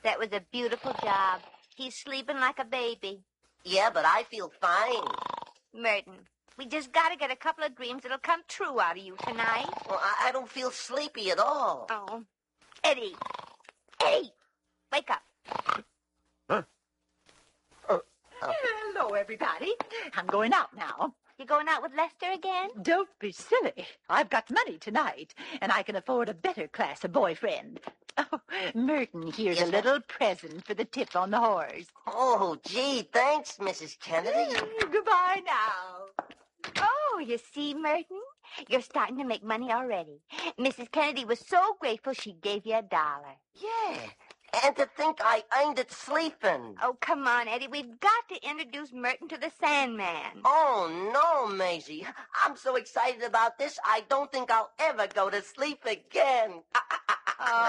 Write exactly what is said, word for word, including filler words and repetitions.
That was a beautiful job. He's sleeping like a baby. Yeah, but I feel fine. Merton, we just got to get a couple of dreams that'll come true out of you tonight. Well, I, I don't feel sleepy at all. Oh. Eddie. Eddie, wake up. Huh? Oh. Hello, everybody. I'm going out now. You going out with Lester again? Don't be silly. I've got money tonight, and I can afford a better class of boyfriend. Oh, Merton, here's Yes, a little present for the tip on the horse. Oh, gee, thanks, Missus Kennedy. Goodbye now. Oh, you see, Merton? You're starting to make money already. Missus Kennedy was so grateful she gave you a dollar. Yeah, and to think I earned it sleeping. Oh, come on, Eddie. We've got to introduce Merton to the Sandman. Oh, no, Maisie. I'm so excited about this, I don't think I'll ever go to sleep again. Oh.